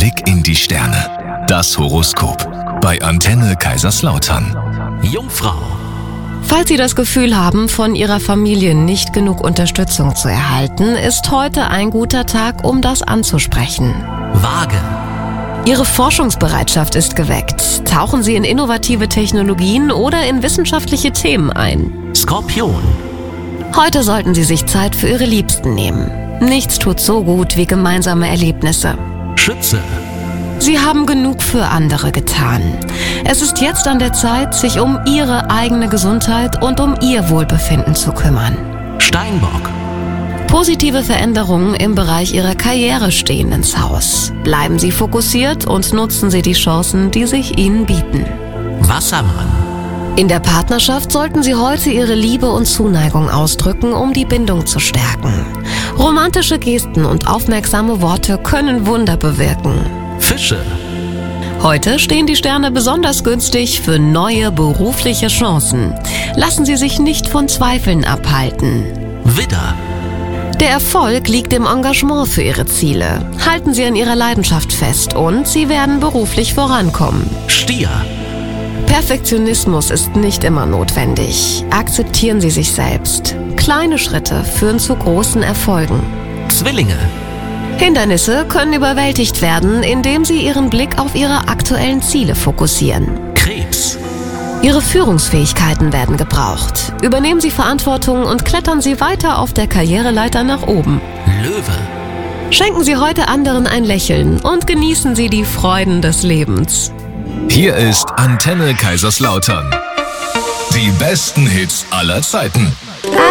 Blick in die Sterne. Das Horoskop bei Antenne Kaiserslautern. Jungfrau. Falls Sie das Gefühl haben, von Ihrer Familie nicht genug Unterstützung zu erhalten, ist heute ein guter Tag, um das anzusprechen. Waage. Ihre Forschungsbereitschaft ist geweckt. Tauchen Sie in innovative Technologien oder in wissenschaftliche Themen ein. Skorpion. Heute sollten Sie sich Zeit für Ihre Liebsten nehmen. Nichts tut so gut wie gemeinsame Erlebnisse. Schütze. Sie haben genug für andere getan. Es ist jetzt an der Zeit, sich um Ihre eigene Gesundheit und um Ihr Wohlbefinden zu kümmern. Steinbock. Positive Veränderungen im Bereich Ihrer Karriere stehen ins Haus. Bleiben Sie fokussiert und nutzen Sie die Chancen, die sich Ihnen bieten. Wassermann. In der Partnerschaft sollten Sie heute Ihre Liebe und Zuneigung ausdrücken, um die Bindung zu stärken. Romantische Gesten und aufmerksame Worte können Wunder bewirken. Fische. Heute stehen die Sterne besonders günstig für neue berufliche Chancen. Lassen Sie sich nicht von Zweifeln abhalten. Widder. Der Erfolg liegt im Engagement für Ihre Ziele. Halten Sie an Ihrer Leidenschaft fest und Sie werden beruflich vorankommen. Stier. Perfektionismus ist nicht immer notwendig. Akzeptieren Sie sich selbst. Kleine Schritte führen zu großen Erfolgen. Zwillinge. Hindernisse können überwältigt werden, indem Sie Ihren Blick auf Ihre aktuellen Ziele fokussieren. Krebs. Ihre Führungsfähigkeiten werden gebraucht. Übernehmen Sie Verantwortung und klettern Sie weiter auf der Karriereleiter nach oben. Löwe. Schenken Sie heute anderen ein Lächeln und genießen Sie die Freuden des Lebens. Hier ist Antenne Kaiserslautern. Die besten Hits aller Zeiten.